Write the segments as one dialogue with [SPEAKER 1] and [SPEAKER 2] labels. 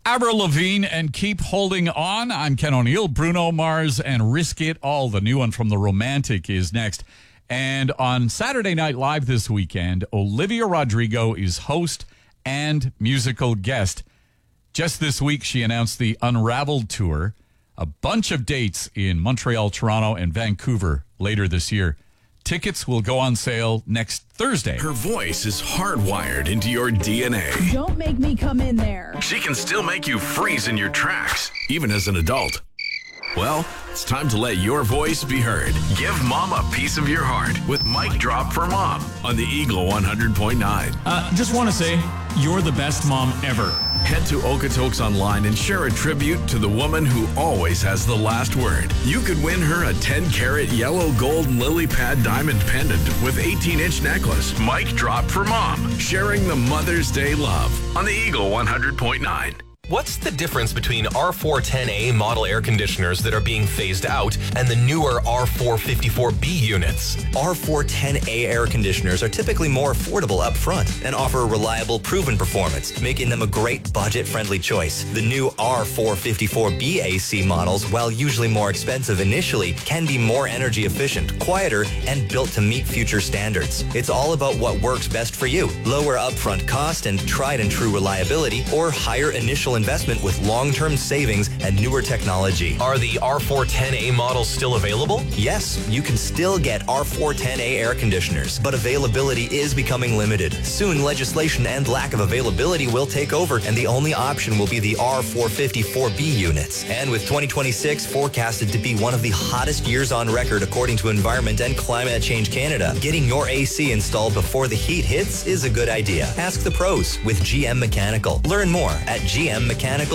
[SPEAKER 1] Avril Lavigne and Keep Holding On. I'm Ken O'Neill. Bruno Mars and Risk It All. The new one from The Romantic is next. And on Saturday Night Live this weekend, Olivia Rodrigo is host and musical guest. Just this week, she announced the Unraveled Tour, a bunch of dates in Montreal, Toronto, and Vancouver later this year. Tickets will go on sale next Thursday.
[SPEAKER 2] Her voice is hardwired into your DNA.
[SPEAKER 3] Don't make me come in there.
[SPEAKER 2] She can still make you freeze in your tracks, even as an adult. Well, it's time to let your voice be heard. Give Mom a piece of your heart with Mic Drop for Mom on the Eagle 100.9.
[SPEAKER 4] Just want to say, you're the best mom ever.
[SPEAKER 2] Head to Okotoks Online and share a tribute to the woman who always has the last word. You could win her a 10-carat yellow gold lily pad diamond pendant with 18-inch necklace. Mic Drop for Mom, sharing the Mother's Day love on the Eagle 100.9.
[SPEAKER 5] What's the difference between R410A model air conditioners that are being phased out and the newer R454B units?
[SPEAKER 6] R410A air conditioners are typically more affordable up front and offer reliable, proven performance, making them a great budget-friendly choice. The new R454B AC models, while usually more expensive initially, can be more energy efficient, quieter, and built to meet future standards. It's all about what works best for you. Lower upfront cost and tried and true reliability, or higher initial investment with long-term savings and newer technology.
[SPEAKER 5] Are the R410A models still available?
[SPEAKER 6] Yes, you can still get R410A air conditioners, but availability is becoming limited. Soon, legislation and lack of availability will take over, and the only option will be the R454B units. And with 2026 forecasted to be one of the hottest years on record according to Environment and Climate Change Canada, getting your AC installed before the heat hits is a good idea. Ask the pros with GM Mechanical. Learn more at gmmechanical.ca.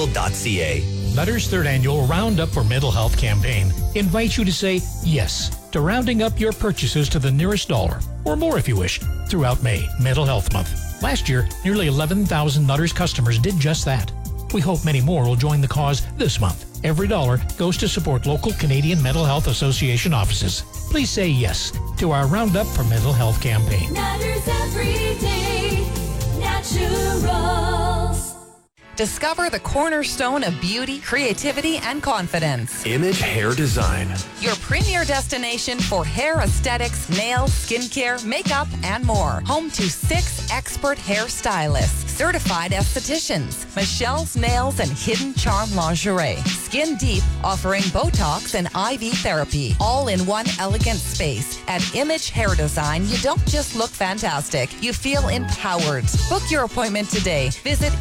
[SPEAKER 7] Nutter's third annual Roundup for Mental Health campaign invites you to say yes to rounding up your purchases to the nearest dollar, or more if you wish, throughout May, Mental Health Month. Last year, nearly 11,000 Nutter's customers did just that. We hope many more will join the cause this month. Every dollar goes to support local Canadian Mental Health Association offices. Please say yes to our Roundup for Mental Health campaign.
[SPEAKER 8] Nutter's Everyday Naturals.
[SPEAKER 9] Discover the cornerstone of beauty, creativity, and confidence.
[SPEAKER 2] Image Hair Design.
[SPEAKER 9] Your premier destination for hair aesthetics, nails, skincare, makeup, and more. Home to 6 expert hairstylists, certified estheticians, Michelle's Nails and Hidden Charm Lingerie. Skin Deep, offering Botox and IV therapy, all in one elegant space. At Image Hair Design, you don't just look fantastic, you feel empowered. Book your appointment today. Visit